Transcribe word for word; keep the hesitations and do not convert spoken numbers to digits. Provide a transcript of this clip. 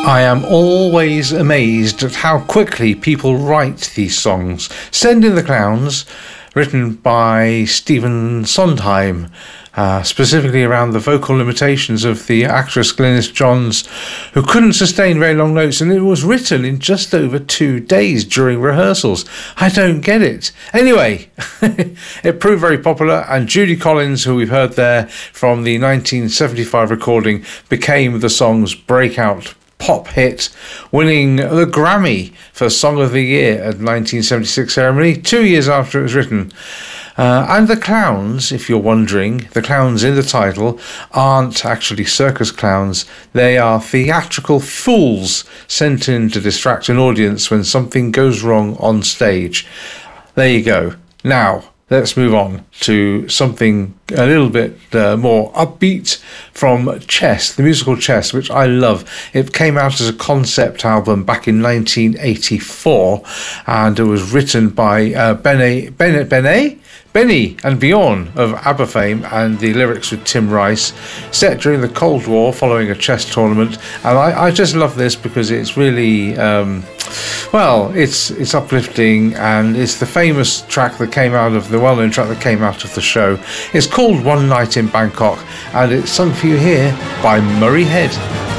I am always amazed at how quickly people write these songs. Send in the Clowns, written by Stephen Sondheim, uh, specifically around the vocal limitations of the actress Glynis Johns, who couldn't sustain very long notes, and it was written in just over two days during rehearsals. I don't get it. Anyway, it proved very popular, and Judy Collins, who we've heard there from the nineteen seventy-five recording, became the song's breakout pop hit, winning the Grammy for Song of the Year at the nineteen seventy-six ceremony, two years after it was written. Uh, and the clowns, if you're wondering, the clowns in the title aren't actually circus clowns. They are theatrical fools sent in to distract an audience when something goes wrong on stage. There you go. Now, let's move on to something a little bit uh, more upbeat from Chess, the musical Chess, which I love. It came out as a concept album back in nineteen eighty-four, and it was written by uh, Benny, Benny, Benny, Benny and Bjorn of ABBA fame, and the lyrics with Tim Rice, set during the Cold War following a chess tournament. And I, I just love this because it's really, um, well, it's it's uplifting, and it's the famous track that came out of the well-known track that came out of the show. It's called One Night in Bangkok, and it's sung for you here by Murray Head.